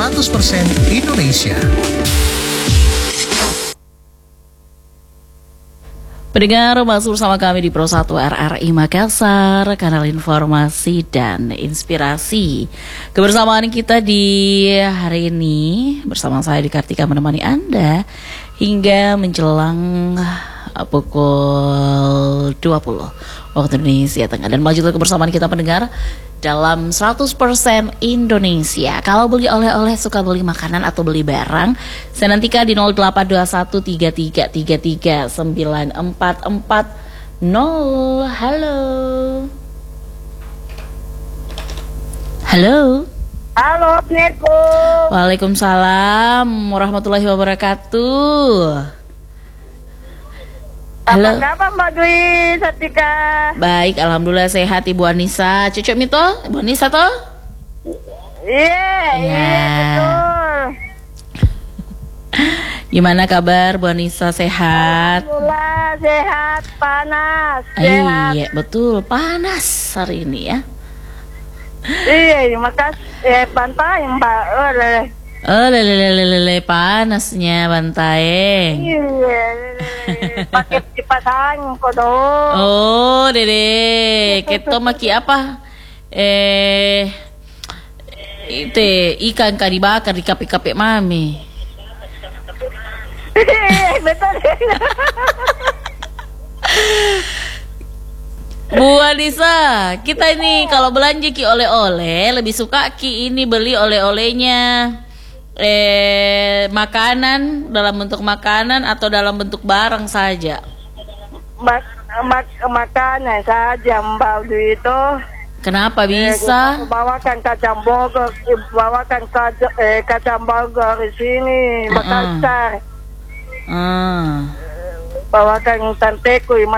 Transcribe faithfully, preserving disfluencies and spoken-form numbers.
seratus persen Indonesia. Pendengar, masuk bersama kami di Pro satu R R I Makassar, kanal informasi dan inspirasi. Kebersamaan kita di hari ini bersama saya di Kartika menemani Anda hingga menjelang pukul dua puluh waktu Indonesia Tengah. Dan lanjutlah kebersamaan kita pendengar dalam seratus persen Indonesia. Kalau beli oleh-oleh, suka beli makanan atau beli barang, saya nantikan di nol delapan dua satu tiga tiga tiga tiga sembilan empat empat nol. Halo. Halo. Halo, Assalamualaikum. Waalaikumsalam warahmatullahi wabarakatuh. Halo. Apa kabar Mbak Dwi Satika? Baik, alhamdulillah sehat Ibu Anissa. Cocok Mito? Ibu Anissa toh? Iya, iya betul. Gimana kabar Bu Anissa, sehat? Alhamdulillah sehat, panas, sehat. Iya, betul, panas hari ini ya. Iya, makasih. Eh, pantai Mbak. Oh, lele. Oh, lele lele lele panasnya Bantaeng. Iya, lele. Pakai dipasang kodo. Oh, Dede, keto maki apa? Eh itu ikan kan dibakar di kapek-kapek mami. Betul. Bu Anissa, kita ini kalau belanja ki oleh-oleh lebih suka ki ini beli oleh-olehnya eh makanan dalam bentuk makanan atau dalam bentuk barang saja? Mak mak makanan saja Mbak Dwi itu. Kenapa bisa? Eh, bawakan kacang bogor, bawakan kacang, eh, kacang bogor di sini, Makassar. Uh-uh. Uh. Bawakan tanteku